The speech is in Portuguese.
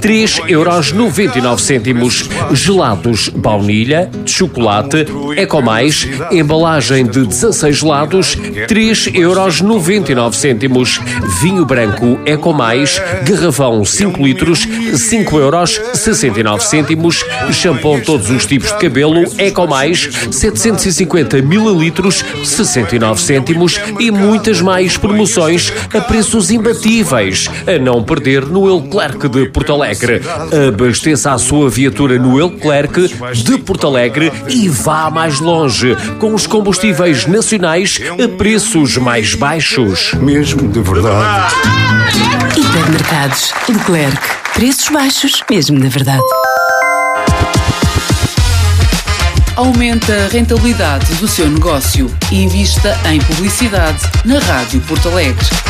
3,99€. Gelados baunilha, de chocolate, Ecomais, embalagem de 16 gelados, 3,99€. Vinho branco Ecomais, garrafão 5 litros, 5,69€. Shampoo todos os tipos de cabelo Ecomais, 750 mililitros, 69 cêntimos. E muitas mais promoções a preços imbatíveis. A não perder no Leclerc de Porto Alegre. Abasteça a sua viatura no Leclerc de Porto Alegre e vá mais longe, com os combustíveis nacionais a preços mais baixos. Mesmo de verdade. Hipermercados Leclerc. Preços baixos, mesmo de verdade. Aumente a rentabilidade do seu negócio e invista em publicidade na Rádio Porto Alegre.